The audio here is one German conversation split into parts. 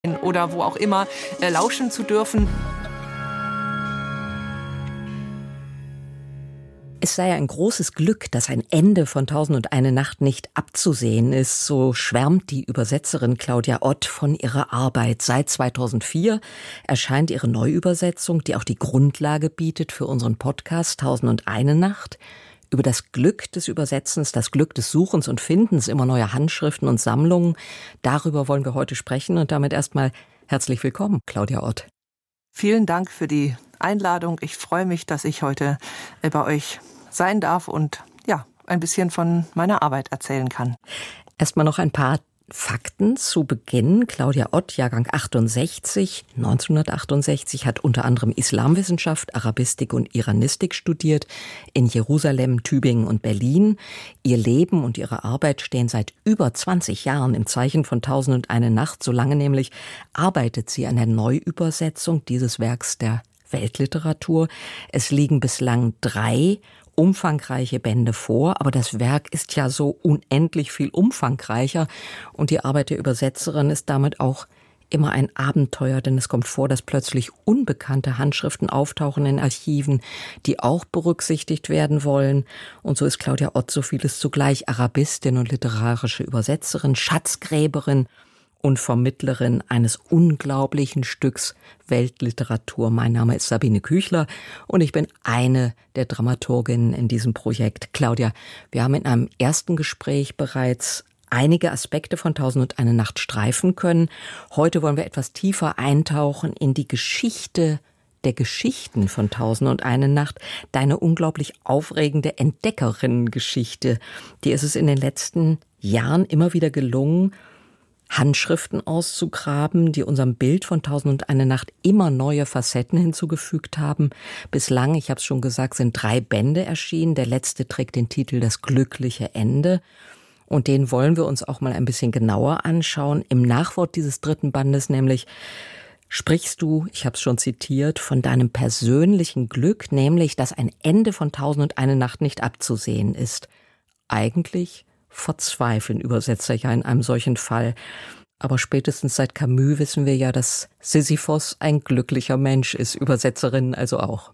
oder wo auch immer lauschen zu dürfen. Es sei ein großes Glück, dass ein Ende von 1001 Nacht nicht abzusehen ist, so schwärmt die Übersetzerin Claudia Ott von ihrer Arbeit. Seit 2004 erscheint ihre Neuübersetzung, die auch die Grundlage bietet für unseren Podcast 1001 Nacht. Über das Glück des Übersetzens, das Glück des Suchens und Findens immer neuer Handschriften und Sammlungen. Darüber wollen wir heute sprechen und damit erstmal herzlich willkommen, Claudia Ott. Vielen Dank für die Einladung. Ich freue mich, dass ich heute bei euch sein darf und ein bisschen von meiner Arbeit erzählen kann. Erstmal noch ein paar Fakten zu Beginn. Claudia Ott, Jahrgang 1968, hat unter anderem Islamwissenschaft, Arabistik und Iranistik studiert in Jerusalem, Tübingen und Berlin. Ihr Leben und ihre Arbeit stehen seit über 20 Jahren im Zeichen von 1001 Nacht. So lange nämlich arbeitet sie an der Neuübersetzung dieses Werks der Weltliteratur. Es liegen bislang 3 umfangreiche Bände vor, aber das Werk ist ja so unendlich viel umfangreicher und die Arbeit der Übersetzerin ist damit auch immer ein Abenteuer, denn es kommt vor, dass plötzlich unbekannte Handschriften auftauchen in Archiven, die auch berücksichtigt werden wollen. Und so ist Claudia Ott so vieles zugleich: Arabistin und literarische Übersetzerin, Schatzgräberin und Vermittlerin eines unglaublichen Stücks Weltliteratur. Mein Name ist Sabine Küchler und ich bin eine der Dramaturginnen in diesem Projekt. Claudia, wir haben in einem ersten Gespräch bereits einige Aspekte von 1001 Nacht streifen können. Heute wollen wir etwas tiefer eintauchen in die Geschichte der Geschichten von 1001 Nacht, deine unglaublich aufregende Entdeckerinnengeschichte. Dir ist es in den letzten Jahren immer wieder gelungen, Handschriften auszugraben, die unserem Bild von 1001 Nacht immer neue Facetten hinzugefügt haben. Bislang, ich habe es schon gesagt, sind 3 Bände erschienen. Der letzte trägt den Titel Das glückliche Ende. Und den wollen wir uns auch mal ein bisschen genauer anschauen. Im Nachwort dieses 3. Bandes nämlich sprichst du, ich habe es schon zitiert, von deinem persönlichen Glück, nämlich, dass ein Ende von 1001 Nacht nicht abzusehen ist. Eigentlich verzweifeln Übersetzer ja in einem solchen Fall. Aber spätestens seit Camus wissen wir ja, dass Sisyphos ein glücklicher Mensch ist, Übersetzerinnen also auch.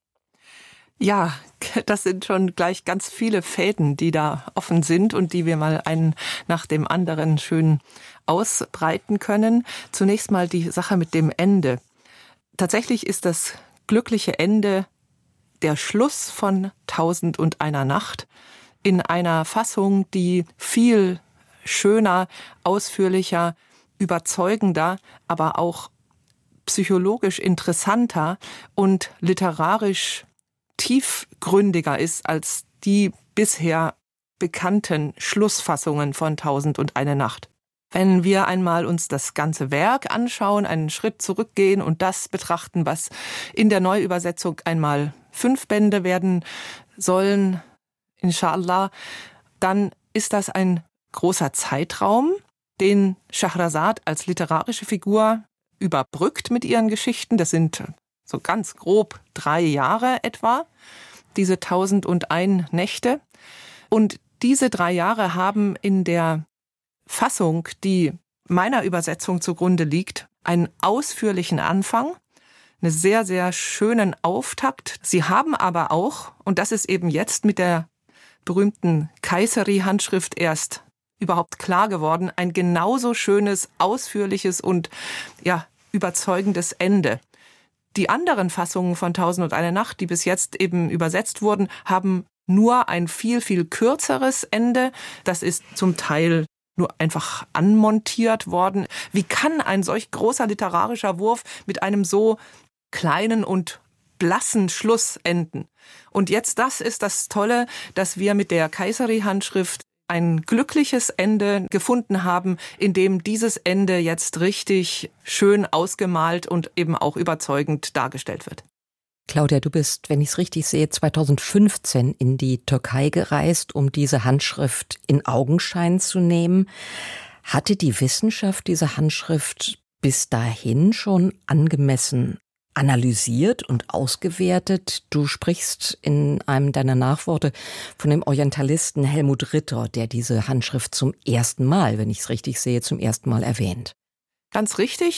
Ja, das sind schon gleich ganz viele Fäden, die da offen sind und die wir mal einen nach dem anderen schön ausbreiten können. Zunächst mal die Sache mit dem Ende. Tatsächlich ist das glückliche Ende der Schluss von 1001 Nacht in einer Fassung, die viel schöner, ausführlicher, überzeugender, aber auch psychologisch interessanter und literarisch tiefgründiger ist als die bisher bekannten Schlussfassungen von 1001 Nacht. Wenn wir einmal uns das ganze Werk anschauen, einen Schritt zurückgehen und das betrachten, was in der Neuübersetzung einmal 5 Bände werden sollen, Inshallah, dann ist das ein großer Zeitraum, den Schahrazad als literarische Figur überbrückt mit ihren Geschichten. Das sind so ganz grob 3 Jahre etwa, diese 1001 Nächte. Und diese 3 Jahre haben in der Fassung, die meiner Übersetzung zugrunde liegt, einen ausführlichen Anfang, einen sehr, sehr schönen Auftakt. Sie haben aber auch, und das ist eben jetzt mit der berühmten Kayseri-Handschrift erst überhaupt klar geworden, ein genauso schönes, ausführliches und überzeugendes Ende. Die anderen Fassungen von 1001 Nacht, die bis jetzt eben übersetzt wurden, haben nur ein viel, viel kürzeres Ende. Das ist zum Teil nur einfach anmontiert worden. Wie kann ein solch großer literarischer Wurf mit einem so kleinen und blassen Schluss enden? Und jetzt, das ist das Tolle, dass wir mit der Kayseri-Handschrift ein glückliches Ende gefunden haben, in dem dieses Ende jetzt richtig schön ausgemalt und eben auch überzeugend dargestellt wird. Claudia, du bist, wenn ich es richtig sehe, 2015 in die Türkei gereist, um diese Handschrift in Augenschein zu nehmen. Hatte die Wissenschaft diese Handschrift bis dahin schon angemessen analysiert und ausgewertet? Du sprichst in einem deiner Nachworte von dem Orientalisten Helmut Ritter, der diese Handschrift zum ersten Mal, wenn ich es richtig sehe, erwähnt. Ganz richtig.